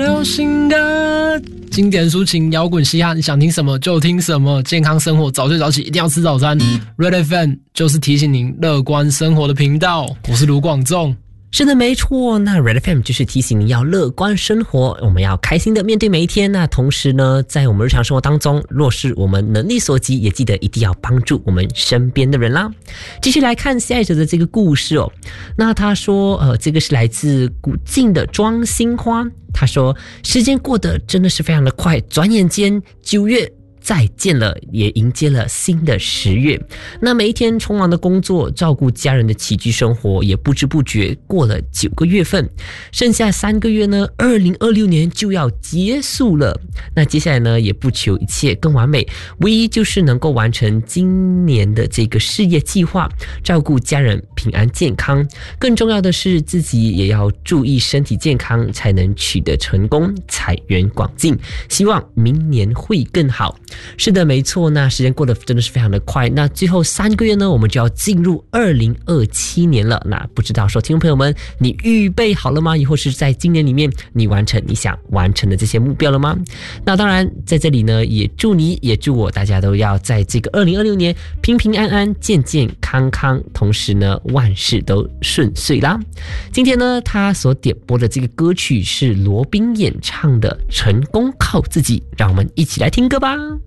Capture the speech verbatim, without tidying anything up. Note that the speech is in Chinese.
流行的经典抒情摇滚嘻哈，你想听什么就听什么。健康生活，早睡早起，一定要吃早餐。Red F M 就是提醒您乐观生活的频道。我是卢广仲。 是的，没错。那 Red F M 就是提醒你要乐观生活，我们要开心的面对每一天。那同时呢，在我们日常生活当中，若是我们能力所及，也记得一定要帮助我们身边的人啦。继续来看下一则的这个故事哦。那他说，呃，这个是来自古晋的庄心花。他说，时间过得真的是非常的快，转眼间九月。再见了，也迎接了新的十月。那每一天匆忙的工作，照顾家人的起居生活，也不知不觉过了九个月份，剩下三个月呢，二零二六年就要结束了。那接下来呢，也不求一切更完美，唯一就是能够完成今年的这个事业计划，照顾家人平安健康。更重要的是，自己也要注意身体健康，才能取得成功，财源广进。希望明年会更好。是的，没错。那时间过得真的是非常的快。那最后三个月呢，我们就要进入二零二七年了。那不知道说，听众朋友们，你预备好了吗？亦或是在今年里面，你完成你想完成的这些目标了吗？那当然，在这里呢，也祝你，也祝我，大家都要在这个二零二六年平平安安、健健康康，同时呢，万事都顺遂啦。今天呢，他所点播的这个歌曲是罗宾演唱的《成功靠自己》，让我们一起来听歌吧。